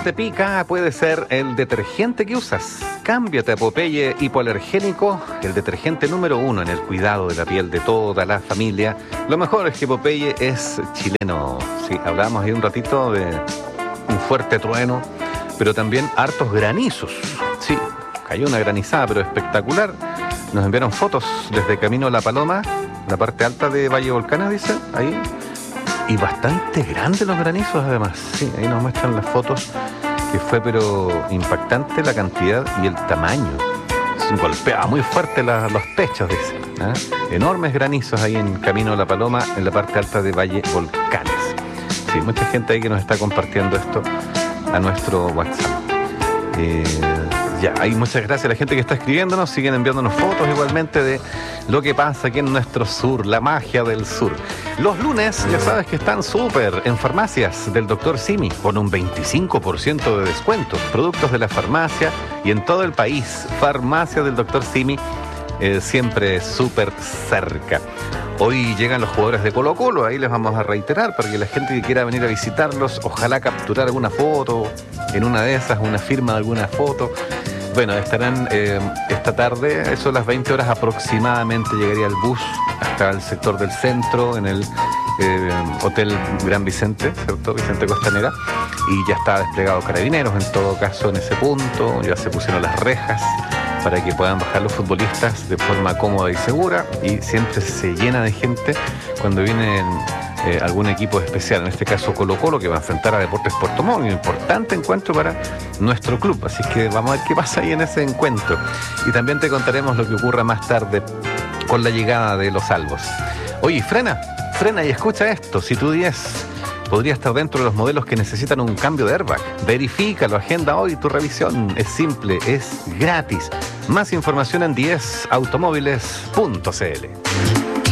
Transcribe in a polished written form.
te pica, puede ser el detergente que usas. Cámbiate a Popeye Hipoalergénico, el detergente número 1 en el cuidado de la piel de toda la familia. Lo mejor es que Popeye es chileno. Sí, hablábamos ahí un ratito de un fuerte trueno, pero también hartos granizos. Sí, cayó una granizada, pero espectacular. Nos enviaron fotos desde Camino La Paloma, la parte alta de Valle Volcán, dice, ahí. Y bastante grandes los granizos, además. Sí, ahí nos muestran las fotos, que fue pero impactante la cantidad y el tamaño. Golpeaba muy fuerte los techos, dice. Enormes granizos ahí en Camino La Paloma, en la parte alta de Valle Volcanes. Sí, mucha gente ahí que nos está compartiendo esto a nuestro WhatsApp. Ya, hay muchas gracias a la gente que está escribiéndonos, siguen enviándonos fotos igualmente de lo que pasa aquí en nuestro sur, la magia del sur. Los lunes, ya sabes que están súper en farmacias del Dr. Simi, con un 25% de descuento. Productos de la farmacia y en todo el país, farmacia del Dr. Simi, siempre súper cerca. Hoy llegan los jugadores de Colo-Colo, ahí les vamos a reiterar para que la gente que quiera venir a visitarlos, ojalá capturar alguna foto, en una de esas, una firma de alguna foto. Bueno, estarán esta tarde, eso a las 20 horas aproximadamente, llegaría el bus hasta el sector del centro, en el Hotel Gran Vicente, ¿cierto? Vicente Costanera, y ya está desplegado Carabineros en todo caso en ese punto, ya se pusieron las rejas para que puedan bajar los futbolistas de forma cómoda y segura, y siempre se llena de gente cuando vienen algún equipo especial, en este caso Colo-Colo, que va a enfrentar a Deportes Puerto Montt, un importante encuentro para nuestro club, así que vamos a ver qué pasa ahí en ese encuentro, y también te contaremos lo que ocurra más tarde con la llegada de los albos. Oye, frena y escucha esto, si tu 10 podría estar dentro de los modelos que necesitan un cambio de airbag, verifícalo, agenda hoy tu revisión, es simple, es gratis. Más información en 10automóviles.cl.